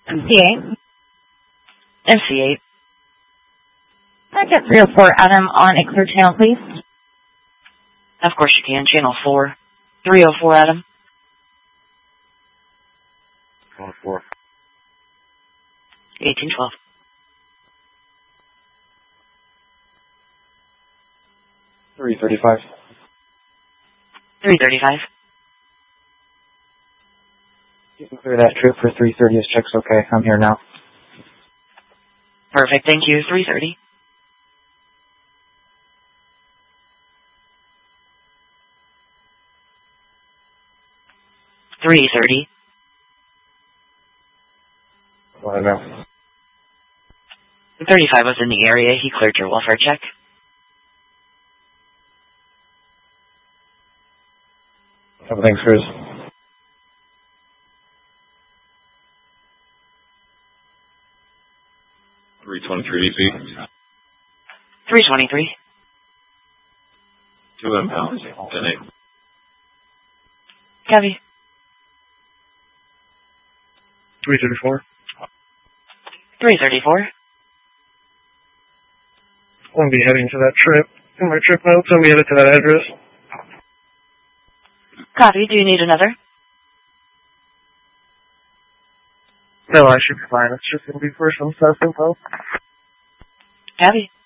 MC8. MC8. Can I get 304 Adam on a clear channel, please? Of course you can. Channel 4. 304 Adam. 24. 1812. $335. 335. You can clear that trip for 330. His check's okay. I'm here now. Perfect. Thank you. 330. $330. Well, now. 35 was in the area. He cleared your welfare check. Thanks, Cruz. $323 BP. 323. 2 impounds. 10-8. Copy. 334. 334. I'm going to be heading to that trip. In my trip notes, I'll be headed to that address. Copy. Do you need another? No, I should be fine. It's just going to be for some stuff info. Copy.